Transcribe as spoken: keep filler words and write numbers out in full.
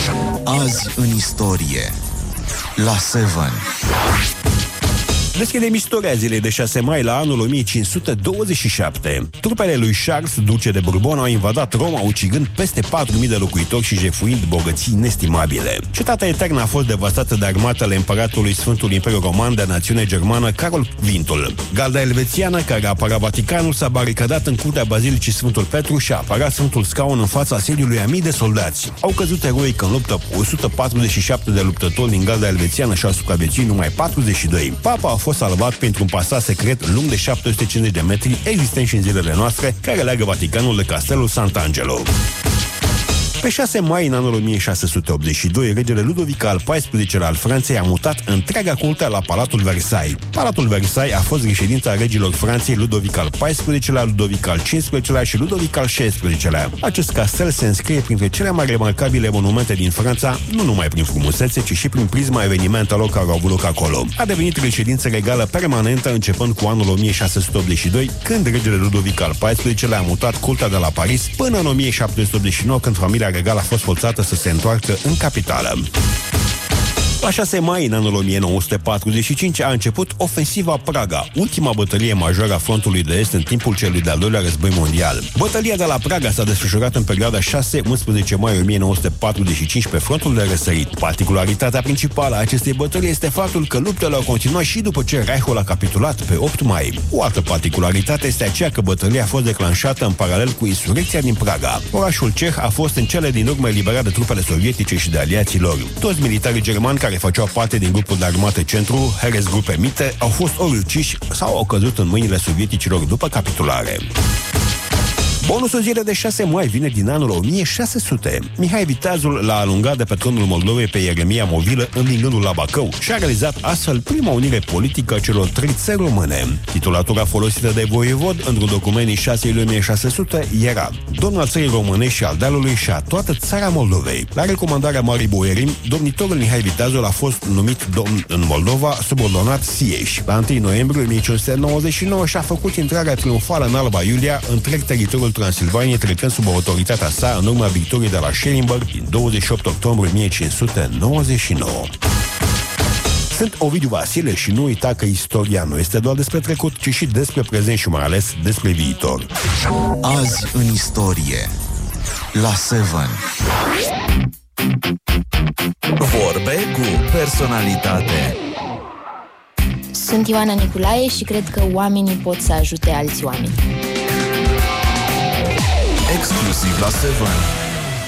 Azi în istorie la Seven. Deschidem istoria zilei de șase mai la anul o mie cinci sute douăzeci și șapte. Trupele lui Charles, duce de Bourbon, au invadat Roma, ucigând peste patru mii de locuitori și jefuind bogății inestimabile. Cetatea eternă a fost devastată de armatele împăratului Sfântul Imperiu Roman de națiune germană Carol Vintul. Garda elvețiană, care apăra Vaticanul, s-a baricadat în curtea Bazilicii Sfântul Petru și a apărat Sfântul Scaun în fața sediului a mii de soldați. Au căzut eroic în luptă o sută patruzeci și șapte de luptători din garda elvețiană și au supraviețuit numai patruzeci și doi. Papa a fost salvat printr-un pasaj secret lung de șapte sute cincizeci de metri, existent și în zilele noastre, care leagă Vaticanul de Castelul Sant'Angelo. Pe șase mai, în anul o mie șase sute optzeci și doi, regele Ludovic al paisprezecelea al Franței a mutat întreaga curte la Palatul Versailles. Palatul Versailles a fost reședința regilor Franței Ludovic al paisprezecelea, Ludovic al cincisprezecelea și Ludovic al șaisprezecelea. Acest castel se înscrie printre cele mai remarcabile monumente din Franța, nu numai prin frumusețe, ci și prin prisma evenimentelor care au avut loc acolo. A devenit reședință regală permanentă începând cu anul o mie șase sute optzeci și doi, când regele Ludovic al paisprezecelea a mutat curtea de la Paris, până în o mie șapte sute optzeci și nouă, când familia regală a fost forțată să se întoarcă în capitală. La șase mai, în anul o mie nouă sute patruzeci și cinci, a început ofensiva Praga, ultima bătălie majoră a frontului de est în timpul celui de-al doilea război mondial. Bătălia de la Praga s-a desfășurat în perioada șase unsprezece mai o mie nouă sute patruzeci și cinci pe frontul de răsărit. Particularitatea principală a acestei bătălii este faptul că luptele au continuat și după ce Reichul a capitulat pe opt mai. O altă particularitate este aceea că bătălia a fost declanșată în paralel cu insurecția din Praga. Orașul ceh a fost în cele din urmă eliberat de trupele sovietice și de aliații lor. Toți militarii germani care făceau parte din grupul de armate centru, Heeresgruppe Mitte, au fost ori uciși sau au căzut în mâinile sovieticilor după capitulare. Bonusul zilei de șase mai vine din anul o mie șase sute. Mihai Viteazul l-a alungat de pe tronul Moldovei pe Ieremia Movilă, învingându-l la Bacău, și a realizat astfel prima unire politică a celor trei țări române. Titulatura folosită de voievod într-un document din șase iulie o mie șase sute era: domnul al țării românești și al dealului și a toată țara Moldovei. La recomandarea Marii Boierim, domnitorul Mihai Viteazul a fost numit domn în Moldova, subordonat Sieși. La întâi noiembrie o mie cinci sute nouăzeci și nouă și-a făcut intrarea triumfală în Alba Iulia, întreg teritoriul Transilvaniei, trecând sub autoritatea sa în urma victoriei de la Schellenberg din douăzeci și opt octombrie o mie cinci sute nouăzeci și nouă. Sunt Ovidiu Vasile și nu uita că istoria nu este doar despre trecut, ci și despre prezent și mai ales despre viitor. Azi în istorie la Seven. Vorbe cu personalitate. Sunt Ioana Niculae și cred că oamenii pot să ajute alți oameni. Exclusiv la Seven.